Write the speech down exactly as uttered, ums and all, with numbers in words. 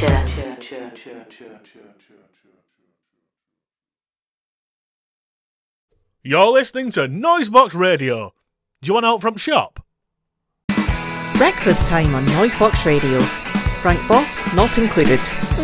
Culture. You're listening to Noisebox Radio. Do you want out from shop? Breakfast time on Noisebox Radio. Frank Boff not included.